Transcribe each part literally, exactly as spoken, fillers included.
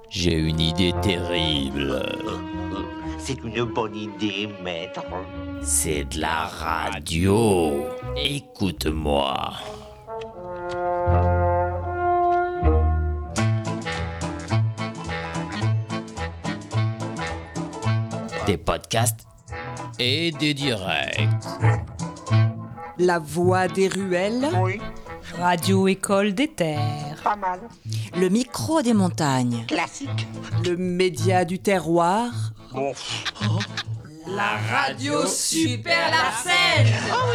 J'ai une idée terrible. C'est une bonne idée, maître. C'est de la radio. Écoute-moi. Des podcasts et des directs. La voix des ruelles. Oui, Radio École des Terres. pas mal. Le micro des montagnes. Classique. Le média du terroir. Bon. La radio Super Larsen.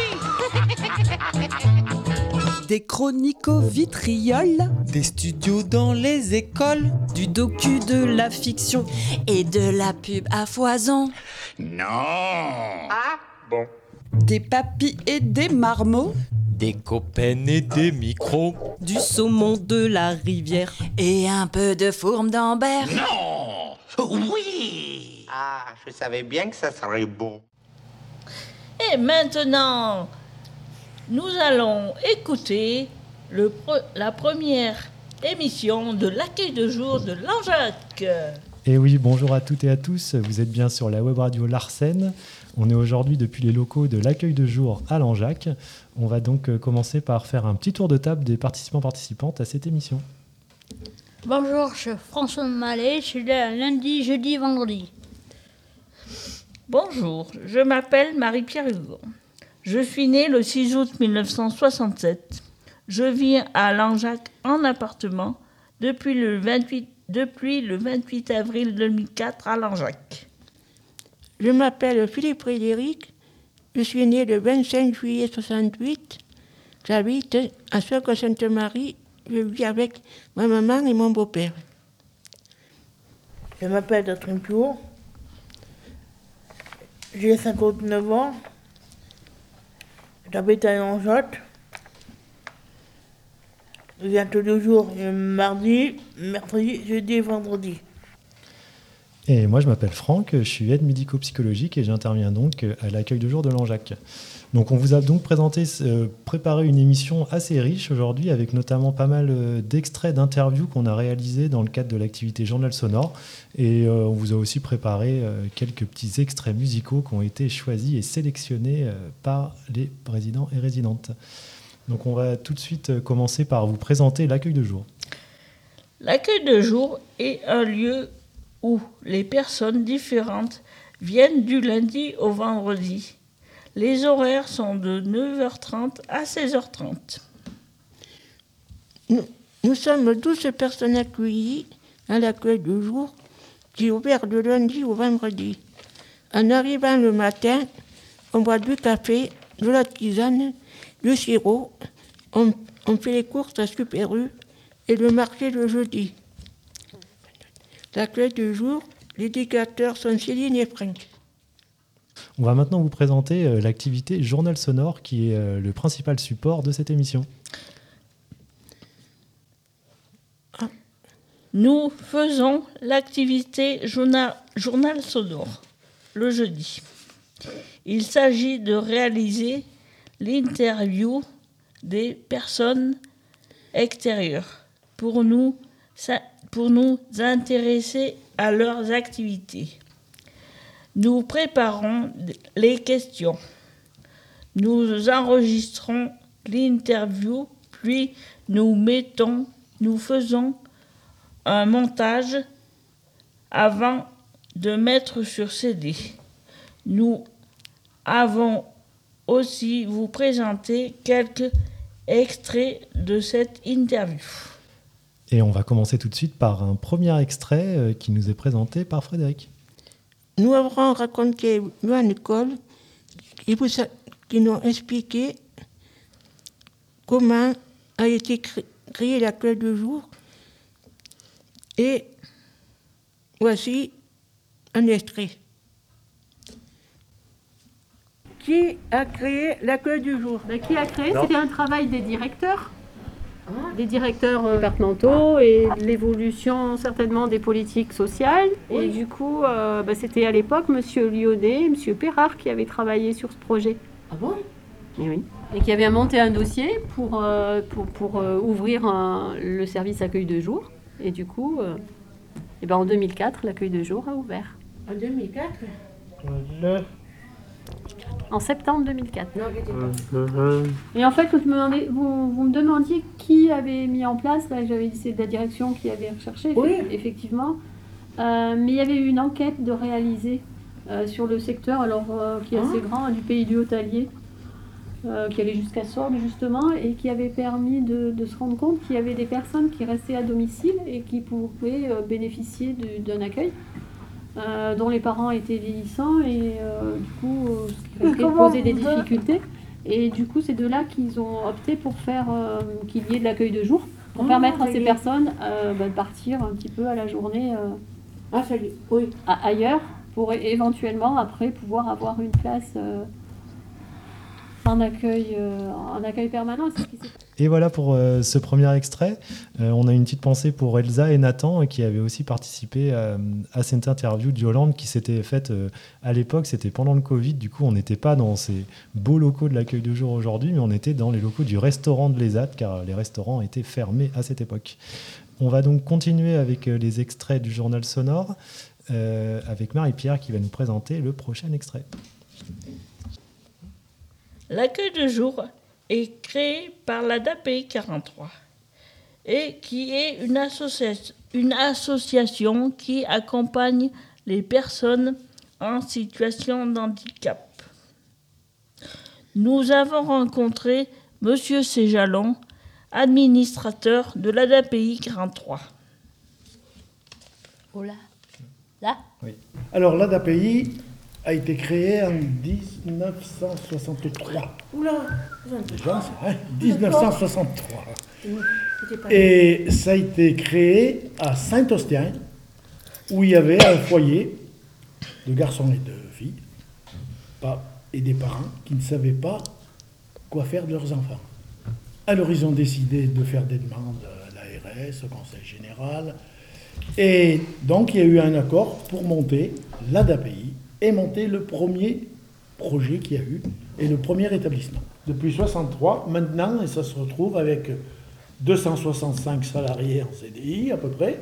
Des chroniques au vitriol. Des studios dans les écoles. Du docu, de la fiction. Et de la pub à foison. Non. Ah, bon. Des papis et des marmots. Des copains et des micros. Du saumon de la rivière. Et un peu de fourme d'Ambert. Non. Oui. Ah, je savais bien que ça serait beau. Et maintenant, nous allons écouter le pre- la première émission de l'accueil de jour de Langeac. Et oui, bonjour à toutes et à tous, vous êtes bien sur la web radio Larsen. On est aujourd'hui depuis les locaux de l'accueil de jour à Langeac. On va donc euh, commencer par faire un petit tour de table des participants-participantes à cette émission. Bonjour, je suis François Mallet, je suis là lundi, jeudi, vendredi. Bonjour, je m'appelle Marie-Pierre Hugon. Je suis née le six août mille neuf cent soixante-sept. Je vis à Langeac en appartement depuis le vingt-huit, depuis le vingt-huit avril deux mille quatre à Langeac. Je m'appelle Philippe Frédéric, je suis né le vingt-cinq juillet soixante-huit. J'habite à Sainte-Marie, je vis avec ma maman et mon beau-père. Je m'appelle Catherine Pio, j'ai cinquante-neuf ans, j'habite à Langeac. Je viens tous les jours, le mardi, mercredi, jeudi et vendredi. Et moi, je m'appelle Franck, je suis aide médico-psychologique et j'interviens donc à l'accueil de jour de Langeac. Donc, on vous a donc présenté, euh, préparé une émission assez riche aujourd'hui, avec notamment pas mal euh, d'extraits d'interviews qu'on a réalisés dans le cadre de l'activité Journal Sonore. Et euh, on vous a aussi préparé euh, quelques petits extraits musicaux qui ont été choisis et sélectionnés euh, par les résidents et résidentes. Donc, on va tout de suite euh, commencer par vous présenter l'accueil de jour. L'accueil de jour est un lieu où les personnes différentes viennent du lundi au vendredi. Les horaires sont de neuf heures trente à seize heures trente. Nous, nous sommes douze personnes accueillies à l'accueil du jour qui est ouvert de lundi au vendredi. En arrivant le matin, on boit du café, de la tisane, du sirop, on, on fait les courses à Super U et le marché le jeudi. L'accueil du jour, les éducateurs sont Céline et Franck. On va maintenant vous présenter euh, l'activité Journal Sonore qui est euh, le principal support de cette émission. Nous faisons l'activité journal, journal sonore le jeudi. Il s'agit de réaliser l'interview des personnes extérieures pour nous, pour nous intéresser à leurs activités. Nous préparons les questions. Nous enregistrons l'interview, puis nous mettons, nous faisons un montage avant de mettre sur C D. Nous avons aussi vous présenter quelques extraits de cette interview. Et on va commencer tout de suite par un premier extrait euh, qui nous est présenté par Frédéric. Nous avons raconté à l'école qui, vous a, qui nous a expliqué comment a été créé l'accueil du jour. Et voici un extrait. Qui a créé l'accueil du jour? Ben, qui a créé? C'était un travail des directeurs. Des directeurs euh, départementaux et de l'évolution certainement des politiques sociales. Oui. Et du coup, euh, bah, c'était à l'époque M. Lyonnais et M. Perrard qui avaient travaillé sur ce projet. Ah bon? Et oui. Et qui avaient monté un dossier pour, euh, pour, pour euh, ouvrir un, le service accueil de jour. Et du coup, euh, Et ben en deux mille quatre, l'accueil de jour a ouvert. En deux mille quatre Le... En septembre deux mille quatre. Non, j'étais pas. Mhm. Et en fait, vous me, demandez, vous, vous me demandiez qui avait mis en place, là j'avais dit c'est de la direction qui avait recherché, Oui. effectivement. Euh, mais il y avait eu une enquête de réaliser euh, sur le secteur, alors euh, qui est assez Ah. grand, hein, du pays du Haut-Allier, euh, qui allait jusqu'à Sorgues justement, et qui avait permis de, de se rendre compte qu'il y avait des personnes qui restaient à domicile et qui pouvaient euh, bénéficier de- d'un accueil. Euh, dont les parents étaient vieillissants et euh, du coup euh, ce qui risquait de comment poser des vous- difficultés. Et du coup, c'est de là qu'ils ont opté pour faire euh, qu'il y ait de l'accueil de jour, pour Ah, permettre à ça ces y est. personnes euh, bah, de partir un petit peu à la journée euh, Ah, salut. Oui. à- ailleurs, pour é- éventuellement après pouvoir avoir une place euh, en accueil, euh, en accueil permanent. C'est ce qui s'est Et voilà pour euh, ce premier extrait. Euh, on a une petite pensée pour Elsa et Nathan euh, qui avaient aussi participé euh, à cette interview de Yolande qui s'était faite euh, à l'époque, c'était pendant le Covid. Du coup, on n'était pas dans ces beaux locaux de l'accueil de jour aujourd'hui, mais on était dans les locaux du restaurant de l'E S A T car les restaurants étaient fermés à cette époque. On va donc continuer avec euh, les extraits du journal sonore euh, avec Marie-Pierre qui va nous présenter le prochain extrait. L'accueil de jour est créé par l'A D A P I quarante-trois et qui est une, associa- une association qui accompagne les personnes en situation de handicap. Nous avons rencontré M. Séjalon, administrateur de l'A D A P I quarante-trois. Oh là. Là. Alors l'A D A P I a été créée en dix-neuf cent soixante-trois. Oula. Déjà, c'est vrai, dix-neuf cent soixante-trois. C'était pas Et ça a été créé à Saint-Austien, où il y avait un foyer de garçons et de filles, pas, et des parents qui ne savaient pas quoi faire de leurs enfants. Alors ils ont décidé de faire des demandes à l'A R S, au Conseil général, et donc il y a eu un accord pour monter l'A D A P I et monter le premier projet qu'il y a eu, et le premier établissement. Depuis soixante-trois, maintenant, et ça se retrouve avec deux cent soixante-cinq salariés en C D I à peu près,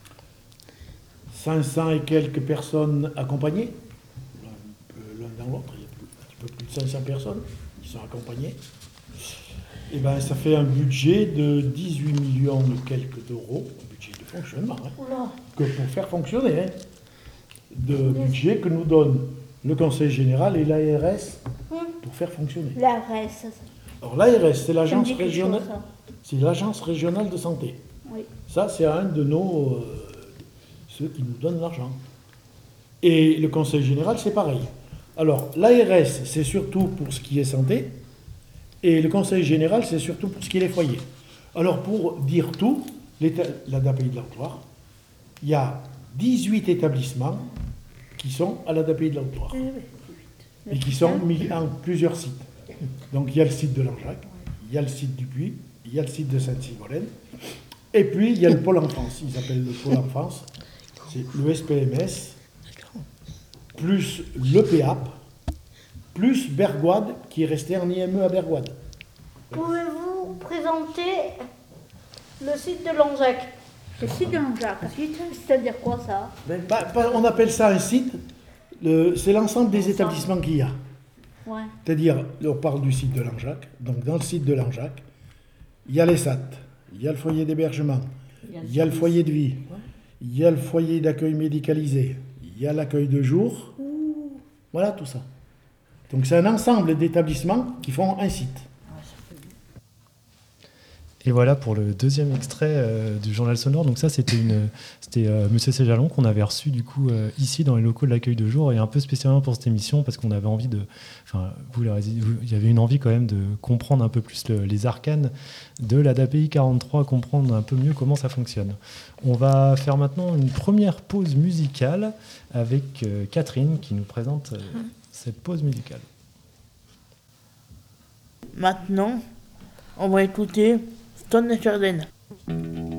cinq cents et quelques personnes accompagnées, l'un l'un dans l'autre, il y a plus- un petit peu plus de cinq cents personnes qui sont accompagnées. Et ben ça fait un budget de dix-huit millions et quelques d'euros, un budget de fonctionnement, hein, Oula. que pour faire fonctionner, hein, de budget que nous donne le Conseil général et l'A R S pour faire fonctionner. La reste. Alors l'A R S, c'est Ça me l'agence dit quelque régionale, chose, ça. c'est l'agence régionale de santé. Oui. Ça, c'est un de nos euh, ceux qui nous donnent l'argent. Et le Conseil général, c'est pareil. Alors l'A R S, c'est surtout pour ce qui est santé, et le Conseil général, c'est surtout pour ce qui est les foyers. Alors pour dire tout, l'État- l'A D A P I de la Haute-Loire, il y a dix-huit établissements qui sont à l'A D A P I de la Haute-Loire et qui sont mis en plusieurs sites. Donc il y a le site de Langeac, il y a le site du Puy, il y a le site de Sainte-Sigolène, et puis il y a le pôle enfance. Ils appellent le pôle enfance, c'est le S P M S, plus le P A P, plus Bergoide, qui est resté en I M E à Bergoide. Pouvez-vous présenter le site de Langeac? Le site de Langeac. C'est-à-dire quoi ça? Bah, bah, on appelle ça un site, le- c'est l'ensemble des établissements qu'il y a. Ouais. C'est-à-dire, on parle du site de Langeac, donc dans le site de Langeac, il y a l'E S A T, il y a le foyer d'hébergement, il y a le foyer de vie, il y a le foyer d'accueil médicalisé, il y a l'accueil de jour, voilà tout ça. Donc c'est un ensemble d'établissements qui font un site. Et voilà pour le deuxième extrait euh, du journal sonore. Donc ça, c'était une, c'était euh, Monsieur Séjalon qu'on avait reçu du coup euh, ici dans les locaux de l'accueil de jour et un peu spécialement pour cette émission parce qu'on avait envie de, enfin, vous, l'aurez dit, vous- il y avait une envie quand même de comprendre un peu plus le- les arcanes de l'A D A P I quarante-trois, comprendre un peu mieux comment ça fonctionne. On va faire maintenant une première pause musicale avec euh, Catherine qui nous présente euh, cette pause musicale. Maintenant, on va écouter Stone Chardin. Thank